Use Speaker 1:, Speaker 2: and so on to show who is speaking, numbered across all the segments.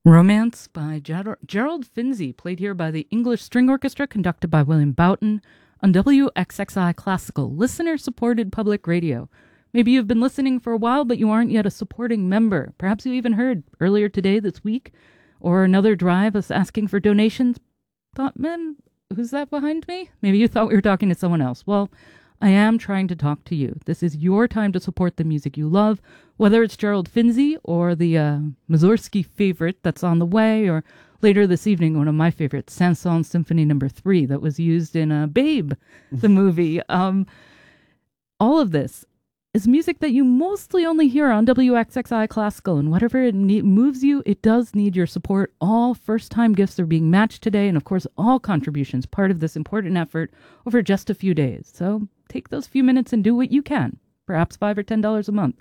Speaker 1: Romance by Gerald Finzi, played here by the English String Orchestra, conducted by William Boughton, on WXXI Classical, listener-supported public radio. Maybe you've been listening for a while, but you aren't yet a supporting member. Perhaps you even heard earlier today, this week, or another drive us asking for donations. Thought, man, who's that behind me? Maybe you thought we were talking to someone else. Well, I am trying to talk to you. This is your time to support the music you love, whether it's Gerald Finzi or the Mussorgsky favorite that's on the way, or later this evening, one of my favorites, Saint-Saëns Symphony No. 3, that was used in Babe, the movie. All of this is music that you mostly only hear on WXXI Classical, and whatever it moves you, it does need your support. All first-time gifts are being matched today, and of course, all contributions part of this important effort over just a few days. So take those few minutes and do what you can. Perhaps $5 or $10 a month.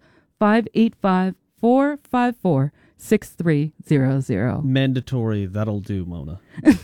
Speaker 1: 585-454-6300.
Speaker 2: Mandatory. That'll do, Mona.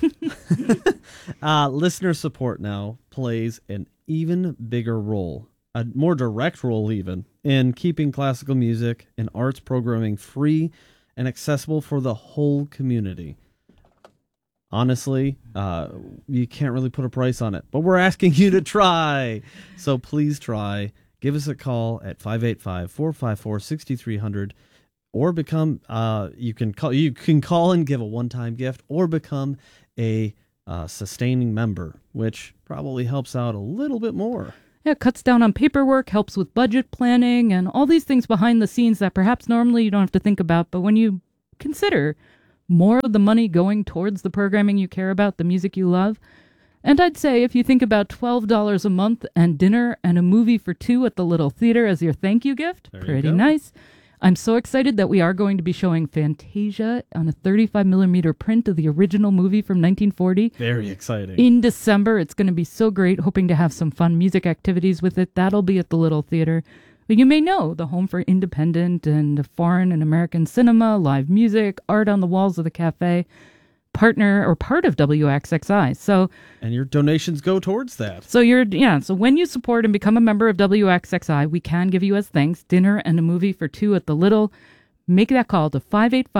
Speaker 2: Listener support now plays an even bigger role, a more direct role even, in keeping classical music and arts programming free and accessible for the whole community. Honestly, you can't really put a price on it, but we're asking you to try. So please try. Give us a call at 585-454-6300, or become, you can call and give a one-time gift, or become a sustaining member, which probably helps out a little bit more.
Speaker 1: Yeah, it cuts down on paperwork, helps with budget planning, and all these things behind the scenes that perhaps normally you don't have to think about. But when you consider more of the money going towards the programming you care about, the music you love, and I'd say if you think about $12 a month and dinner and a movie for two at the Little Theater as your thank you gift, pretty nice. I'm so excited that we are going to be showing Fantasia on a 35mm print of the original movie from 1940.
Speaker 2: Very exciting.
Speaker 1: In December. It's going to be so great. Hoping to have some fun music activities with it. That'll be at the Little Theater. But you may know, the home for independent and foreign and American cinema, live music, art on the walls of the cafe, partner or part of WXXI.
Speaker 2: And your donations go towards that.
Speaker 1: So when you support and become a member of WXXI, we can give you as thanks dinner and a movie for two at the Little. Make that call to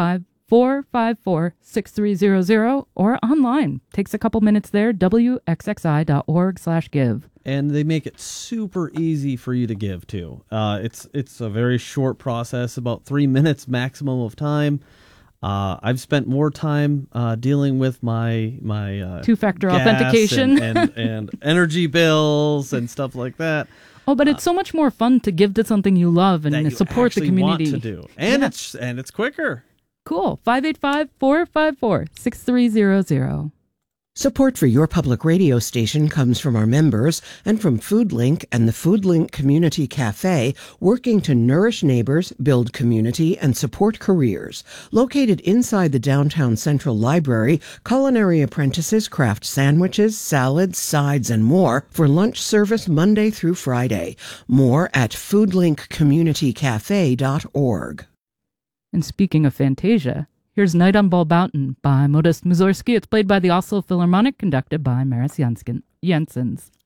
Speaker 1: 585-454-6300 or online. Takes a couple minutes there, wxxi.org/give.
Speaker 2: And they make it super easy for you to give too. It's a very short process, about 3 minutes maximum of time. I've spent more time dealing with my
Speaker 1: two-factor authentication
Speaker 2: and energy bills and stuff like that.
Speaker 1: Oh, but it's so much more fun to give to something you love and support the community.
Speaker 2: Want to do. And it's quicker.
Speaker 1: Cool. 585-454-6300.
Speaker 3: Support for your public radio station comes from our members and from FoodLink and the FoodLink Community Cafe, working to nourish neighbors, build community, and support careers. Located inside the downtown Central Library, culinary apprentices craft sandwiches, salads, sides, and more for lunch service Monday through Friday. More at foodlinkcommunitycafe.org.
Speaker 1: And speaking of Fantasia, here's Night on Ballbouten by Modest Mussorgsky. It's played by the Oslo Philharmonic, conducted by Maris Janssens.